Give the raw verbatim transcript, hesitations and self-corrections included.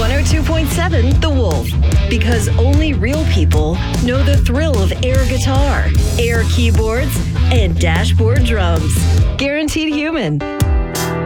one oh two point seven The Wolf. Because only real people know the thrill of air guitar, air keyboards, and dashboard drums. Guaranteed Human.